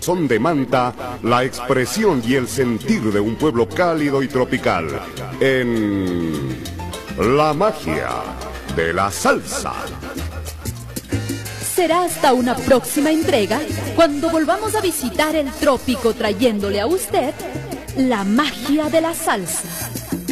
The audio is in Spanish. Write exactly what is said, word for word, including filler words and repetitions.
Son de Manta, la expresión y el sentir de un pueblo cálido y tropical en La Magia de la Salsa. Será hasta una próxima entrega cuando volvamos a visitar el trópico trayéndole a usted la magia de la salsa.